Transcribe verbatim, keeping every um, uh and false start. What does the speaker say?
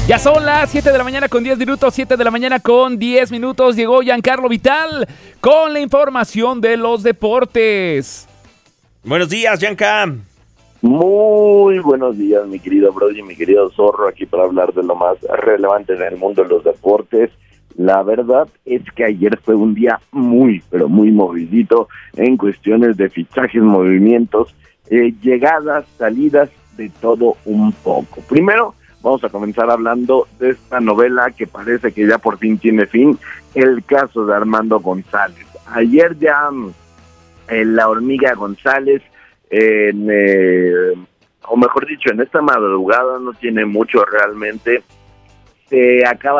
Ya son las siete de la mañana con diez minutos, siete de la mañana con diez minutos. Llegó Giancarlo Vital con la información de los deportes. Buenos días, Gianca. Muy buenos días, mi querido Brody, mi querido Zorro, aquí para hablar de lo más relevante en el mundo de los deportes. La verdad es que ayer fue un día muy, pero muy movidito en cuestiones de fichajes, movimientos, eh, llegadas, salidas, de todo un poco. Primero, vamos a comenzar hablando de esta novela que parece que ya por fin tiene fin, el caso de Armando González. Ayer ya en La Hormiga González, en, eh, o mejor dicho, en esta madrugada, no tiene mucho realmente, se acaba